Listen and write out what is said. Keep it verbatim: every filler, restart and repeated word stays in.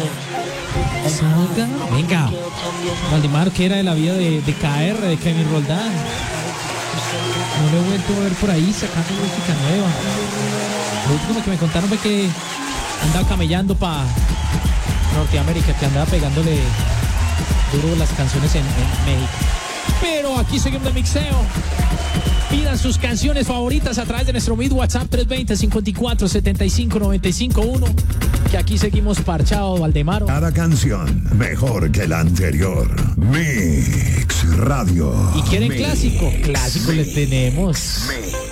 Saga. Venga. Valdemar, ¿qué era de la vida de, de K R, de Kevin Roldán? No lo he vuelto a ver por ahí sacando música nueva. Lo último que me contaron fue que andaba camellando para Norteamérica, que andaba pegándole duro las canciones en, en México. Pero aquí seguimos el mixeo. Pidan sus canciones favoritas a través de nuestro mid WhatsApp tres dos cero, cinco cuatro, siete cinco, nueve cinco uno. Que aquí seguimos parchados, Valdemaro. Cada canción mejor que la anterior. Mix Radio. ¿Y quieren Mix, clásico? Clásico Mix, les tenemos. Mix.